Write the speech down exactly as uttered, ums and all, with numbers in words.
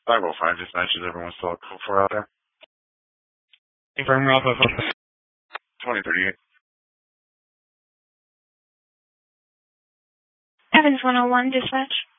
five oh five dispatch, is everyone still at code four out there? Confirm we're off of twenty thirty-eight. Evans one oh one, dispatch.